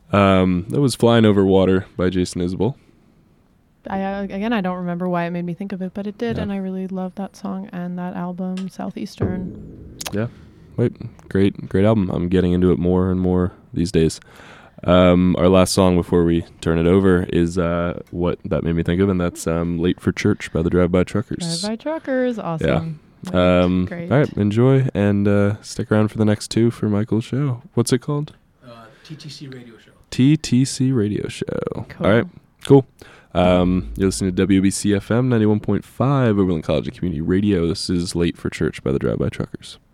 That was Flying Over Water by Jason Isbell. I don't remember why it made me think of it, but it did, Yeah. and I really love that song and that album, Southeastern. Yeah. Great album. I'm getting into it more and more these days. Our last song before we turn it over is what that made me think of, and that's Late for Church by the Drive-By Truckers. Drive-By Truckers, awesome. Yeah. Great. All right, enjoy, and stick around for the next two for Michael's show. What's it called? TTC Radio Show. TTC Radio Show. Cool. All right, cool. You're listening to WBC FM 91.5, Oberlin College of Community Radio. This is Late for Church by the Drive-By Truckers.